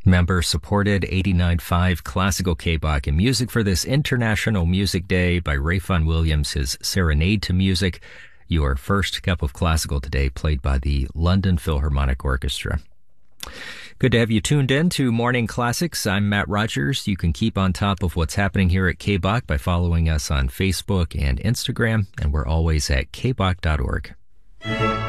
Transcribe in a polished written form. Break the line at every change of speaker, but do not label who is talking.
Member-supported 89.5 Classical K-Bach, and music for this International Music Day by Ray Vaughan Williams, his Serenade to Music. Your first cup of classical today, played by the London Philharmonic Orchestra. Good to have you tuned in to Morning Classics. I'm Matt Rogers. You can keep on top of what's happening here at K-Bach by following us on Facebook and Instagram, and we're always at kbach.org.